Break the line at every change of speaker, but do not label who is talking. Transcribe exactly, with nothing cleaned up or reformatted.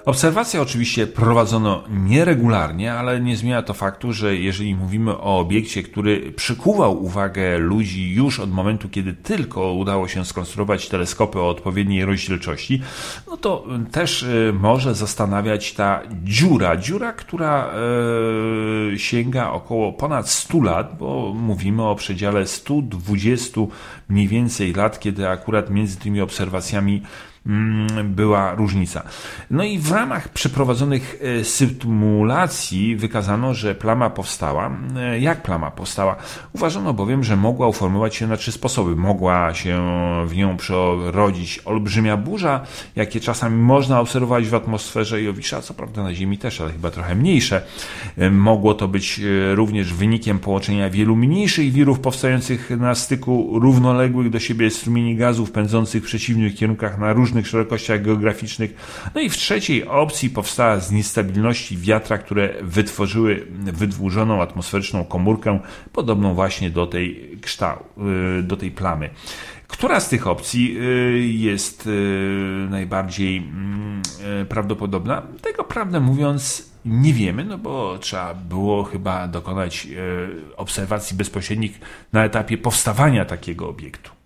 Obserwacje oczywiście prowadzono nieregularnie, ale nie zmienia to faktu, że jeżeli mówimy o obiekcie, który przykuwał uwagę ludzi już od momentu, kiedy tylko udało się skonstruować teleskopy o odpowiedniej rozdzielczości, no to też może zastanawiać ta dziura. Dziura, która e, sięga około ponad stu lat, bo mówimy o przedziale stu dwudziestu mniej więcej lat, kiedy akurat między tymi obserwacjami była różnica. No i w ramach przeprowadzonych symulacji wykazano, że plama powstała. Jak plama powstała? Uważano bowiem, że mogła uformować się na trzy sposoby. Mogła się w nią przerodzić olbrzymia burza, jakie czasami można obserwować w atmosferze Jowisza, co prawda na Ziemi też, ale chyba trochę mniejsze. Mogło to być również wynikiem połączenia wielu mniejszych wirów powstających na styku równoległych do siebie strumieni gazów pędzących w przeciwnych kierunkach na różnych szerokościach geograficznych. No i w trzeciej opcji powstała z niestabilności wiatra, które wytworzyły wydłużoną atmosferyczną komórkę, podobną właśnie do tej kształt, do tej plamy. Która z tych opcji jest najbardziej prawdopodobna? Tego, prawdę mówiąc, nie wiemy, no bo trzeba było chyba dokonać obserwacji bezpośrednich na etapie powstawania takiego obiektu.